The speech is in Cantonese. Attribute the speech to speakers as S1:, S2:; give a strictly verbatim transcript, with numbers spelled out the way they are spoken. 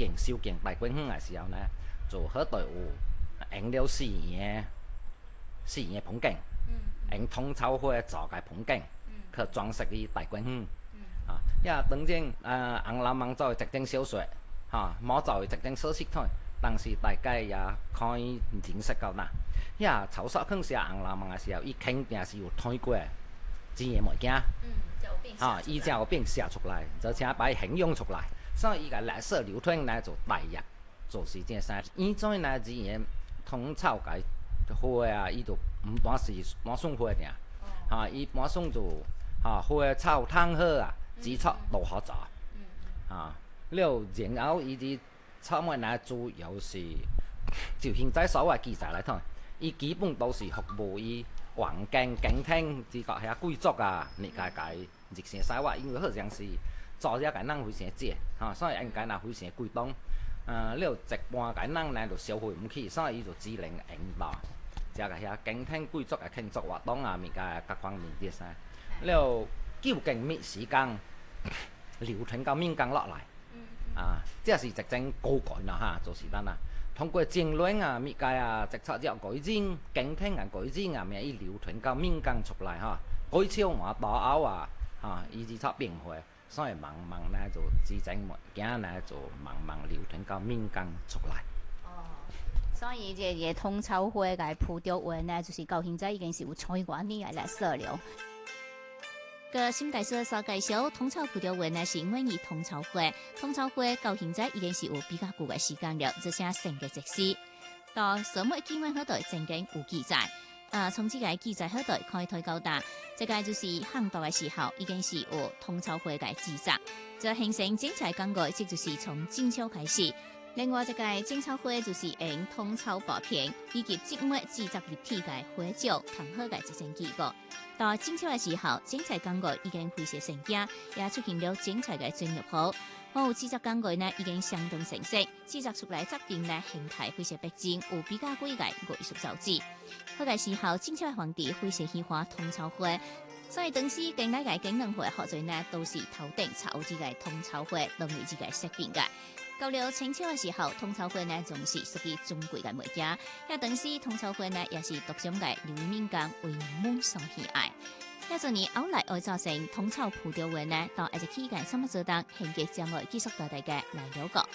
S1: 建修建大觀園嘅時候呢，就喺度有影了四年四年嘅風景，影通草花做嘅風景，去裝飾啲大觀園。啊，因為當然誒紅樓夢作為一種小說，嚇冇作為一種小說台，但是大家也可以認識到啦。因為曹雪芹寫紅樓夢嘅時候，伊肯定是有睇過這嘢物件，啊，伊才有變寫出來，而且把伊形容出來，所以伊個歷史流傳呢就大約就是這些。現在呢，這嘢通草嘅花啊，伊就唔單是滿松花嘅，嚇，伊滿松就嚇花草湯好啊。指出都好做，啊，了然後伊啲草木呢主要是就現在所謂記載嚟睇，伊基本都是服務於環境景聽，至個係啊貴族啊，你家家熱成曬話，因為好像是做一個人非常濟，嚇，所以應該呢非常貴重。誒，了一般個人呢就消費唔起，所以伊就只能引導，就個係啊景聽貴族嘅慶祝活動啊，面嘅各方面啲曬，了究竟咩時間？流傳到民間落來，啊，這是一種高改啦嚇，就是咱啦。通過政論啊、物件啊、直策了改進、景聽啊、改進啊，咪伊流傳到民間出來嚇，改超嘛大歐啊，嚇，以至出變化，所以慢慢呢就這種物件呢就慢慢流傳到民間出來。
S2: 哦，所以這個通草花嘅鋪雕園呢，就是到現在已經是有千多年嘅歷史了。個新大師所介紹通草鋪雕園呢，是因為以通草花，通草花到現在已經是有比較久嘅時間了，這些新嘅歷史。到什麼基本嗰度曾經有記載，啊，從這個記載嗰度可以推到達，這個就是漢代嘅時候已經是有通草花嘅記載，就形成精彩感覺，即就是從晉朝開始。另外一個精草花就是用通草薄片以及植物製作立體嘅花鳥，同好嘅一種結果。到清朝嘅時候，精彩工具已經非常成家，也出現了精彩嘅專業鋪。好製作工具呢已經相當成熟，製作出來質地呢形態非常逼真，有比較貴嘅藝術造詣。好嘅時候，清朝嘅皇帝非常喜歡通草花，所以當時經來嘅景能會學者呢都是頭頂炒這個通草花當為這個飾品嘅。到了清朝嘅時候，通草花呢仲是屬於尊貴嘅物件。也當時通草花呢也是獨享嘅流於民間，為人們所喜愛。一陣年後來愛造成通草鋪雕園呢，到一隻期間什麼做當，獻給將來繼續到大家來了解。